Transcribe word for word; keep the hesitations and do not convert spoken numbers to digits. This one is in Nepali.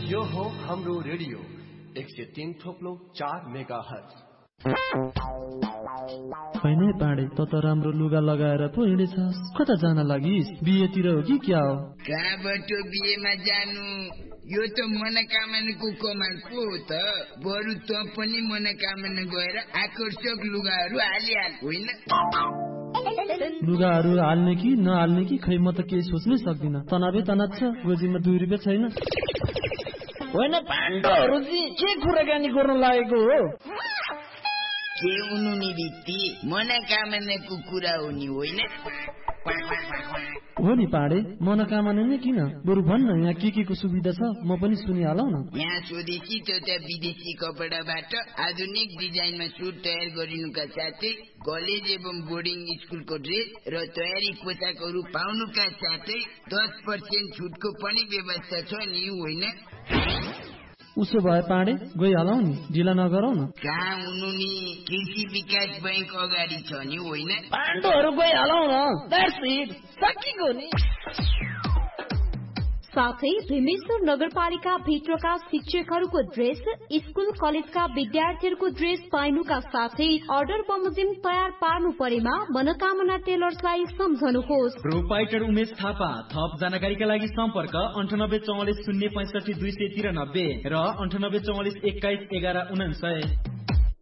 यो हो हाम्रो रेडियो एक सय तीन थोप्लो चार मेगा हर्ज। होइन पाडे त त राम्रो लुगा लगाएर पो हिँडेछस्, कता जान लागिस्? बिहेतिर हो कि क्या हो? कहाँबाट बिहेमा जानु? यो त मनोकामनाको कमाल पो हो त। बरु त पनि मनोकामना गएर आकर्षक लुगाहरू हालिहाल होइन। लुगाहरू हाल्ने कि नहाल्ने कि खै म त केही सोच्नै सक्दिनँ। तनावै तनाव छ, गोजीमा दुई रुपियाँ छैन। होइन पाण्डहरू के कुराकानी गर्न लागेको हो? के हुनु नि रीति, मनोकामनाको कुरा हो नि होइन। हो नि पाडे, मनोकामना नै किन, बरु भन्न यहाँ के के को सुविधा छ, म पनि सुनिहालौ न। यहाँ स्वदेशी तथा विदेशी कपडाबाट आधुनिक डिजाइनमा सुट तयार गरिनुका साथै कलेज एवं बोर्डिङ स्कुलको ड्रेस र तयारी पोसाकहरू पाउनुका साथै दस पर्सेन्ट छुटको पनि व्यवस्था छ नि होइन। उसो भए पाडे गइहालौ नि, ढिला नगरौ न। कहाँ हुनु नि, कृषि विकास बैंक अगाडि छ नि होइन। पाण्डहरू गइहालौ न, द्याट्स इट, सकिगयो नि। साथै भीमेश्वर नगरपालिका भित्रका शिक्षकहरूको ड्रेस, स्कुल कलेजका विद्यार्थीहरूको ड्रेस पाइनुका साथै अर्डर बमोजिम तयार पार्नु परेमा मनोकामना टेलर्सलाई सम्झनुहोस्। प्रोपाइटर उमेश थापा। थप जानकारीका लागि सम्पर्क अन्ठानब्बे चौवालिस शून्य पैँसठी दुई सय तिरानब्बे र अन्ठानब्बे चौवालिस एक्काइस एघार उनान्सय।